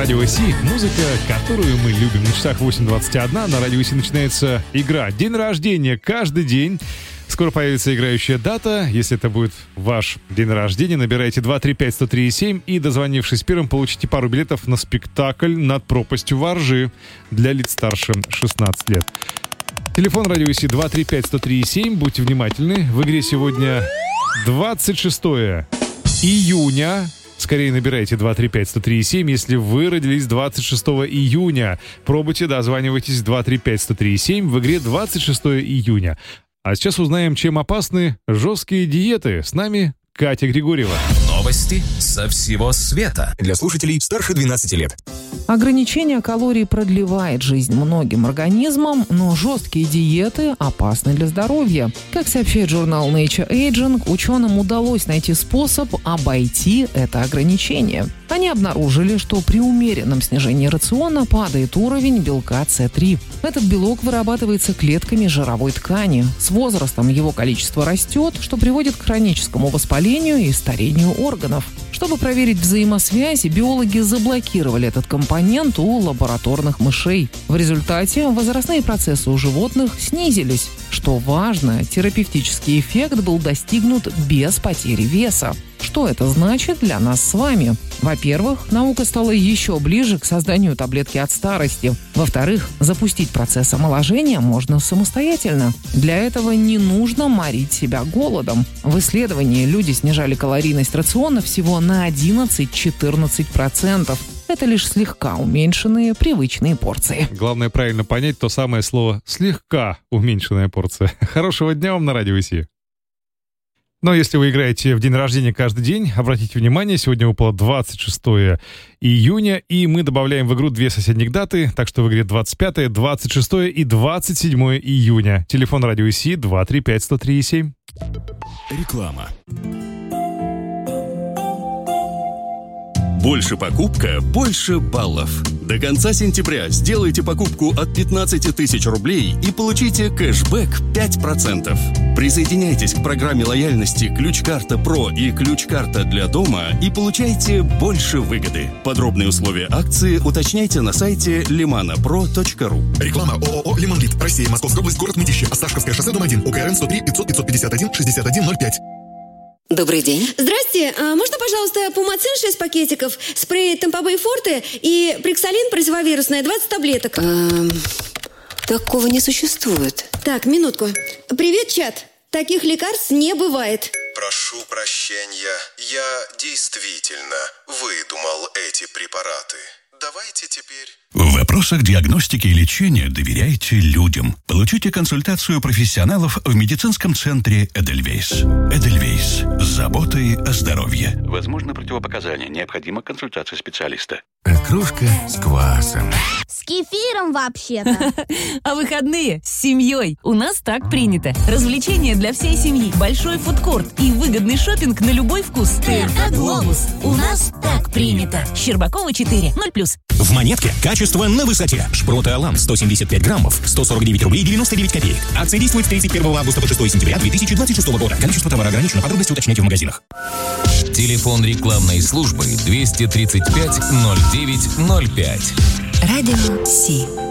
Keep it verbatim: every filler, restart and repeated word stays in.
Радио Си. Музыка, которую мы любим. На часах восемь двадцать один. На Радио Си начинается игра. День рождения каждый день. Скоро появится играющая дата. Если это будет ваш день рождения, набирайте два три пять сто три семь и, дозвонившись первым, получите пару билетов на спектакль «Над пропастью во ржи» для лиц старше шестнадцати лет. Телефон Радио Си два три пять сто три семь. Будьте внимательны. В игре сегодня двадцать шестого июня. Скорее набирайте два три пять сто три семь, если вы родились двадцать шестого июня. Пробуйте, дозванивайтесь два три пять сто три семь в игре двадцать шестого июня. А сейчас узнаем, чем опасны жесткие диеты. С нами Катя Григорьева. Новости со всего света. Для слушателей старше двенадцати лет. Ограничение калорий продлевает жизнь многим организмам, но жесткие диеты опасны для здоровья. Как сообщает журнал Nature Aging, ученым удалось найти способ обойти это ограничение. Они обнаружили, что при умеренном снижении рациона падает уровень белка С три. Этот белок вырабатывается клетками жировой ткани. С возрастом его количество растет, что приводит к хроническому воспалению и старению органов. Чтобы проверить взаимосвязь, биологи заблокировали этот компонент у лабораторных мышей. В результате возрастные процессы у животных снизились. Что важно, терапевтический эффект был достигнут без потери веса. Что это значит для нас с вами? Во-первых, наука стала еще ближе к созданию таблетки от старости. Во-вторых, запустить процесс омоложения можно самостоятельно. Для этого не нужно морить себя голодом. В исследовании люди снижали калорийность рациона всего на одиннадцать-четырнадцать процентов. Это лишь слегка уменьшенные привычные порции. Главное правильно понять то самое слово «слегка уменьшенная порция». Хорошего дня вам на Радио Си. Но если вы играете в день рождения каждый день, обратите внимание, сегодня выпало двадцать шестого июня, и мы добавляем в игру две соседних даты, так что в игре двадцать пятого, двадцать шестого и двадцать седьмого июня. Телефон Радио Си два три пять сто три семь. Реклама. Больше покупка, больше баллов. До конца сентября сделайте покупку от пятнадцати тысяч рублей и получите кэшбэк пять процентов. Присоединяйтесь к программе лояльности «Ключ-карта Про» и «Ключ-карта для дома» и получайте больше выгоды. Подробные условия акции уточняйте на сайте лиманапро точка ру. Реклама ООО «Лимонлит». Россия, Московская область, город Мытищи. Осташковское шоссе, дом один. УКРН сто три пятьсот пятьсот пятьдесят один шестьдесят один ноль пять. Добрый день. Здрасте. А можно, пожалуйста, пумацин шесть пакетиков, спрей Тампобей Форте и Приксалин противовирусное двадцать таблеток? Эм, такого не существует. Так, минутку. Привет, чат. Таких лекарств не бывает. Прошу прощения. Я действительно выдумал эти препараты. Давайте теперь... В вопросах диагностики и лечения доверяйте людям. Получите консультацию профессионалов в медицинском центре «Эдельвейс». «Эдельвейс» с заботой о здоровье. Возможно, противопоказания. Необходима консультация специалиста. Кружка с квасом. С кефиром вообще-то. А выходные с семьей. У нас так принято. Развлечения для всей семьи, большой фудкорт и выгодный шопинг на любой вкус. ТРК «Глобус». У нас так принято. Щербакова четыре, ноль плюс. В монетке качество на высоте. Шпроты Алан сто семьдесят пять граммов, сто сорок девять рублей девяносто девять копеек. Акция действует с тридцать первого августа по шестого сентября две тысячи двадцать шестого года. Количество товара ограничено. Подробности уточняйте в магазинах. Телефон рекламной службы двести тридцать пять ноль девять ноль пять. Радио Си.